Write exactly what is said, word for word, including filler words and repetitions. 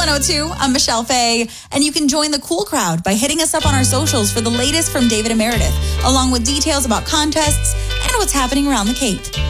one oh two. I'm Michelle Fay, and you can join the cool crowd by hitting us up on our socials for the latest from David and Meredith, along with details about contests and what's happening around the Cape.